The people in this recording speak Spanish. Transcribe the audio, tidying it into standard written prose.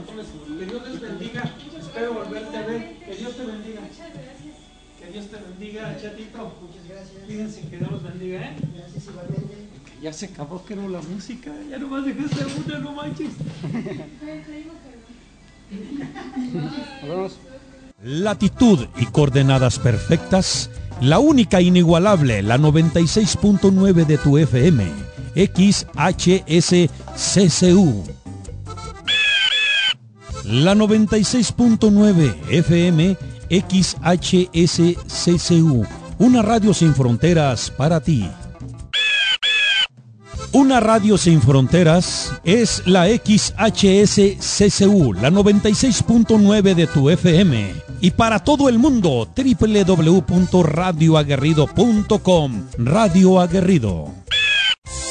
Ángeles. Que Dios les bendiga. Espero volverte a ver. Que Dios te bendiga. Que Dios te bendiga, Chatito. Muchas gracias. Fíjense que Dios los bendiga, ¿eh? Gracias igualmente. Ya se acabó, que no la música. Ya nomás dejaste una, no manches. Nos vemos. Latitud y coordenadas perfectas, la única inigualable, la 96.9 de tu FM, XHSCCU. La 96.9 FM, XHSCCU, una radio sin fronteras para ti. Una radio sin fronteras es la XHSCCU, la 96.9 de tu FM. Y para todo el mundo, www.radioaguerrido.com. Radio Aguerrido.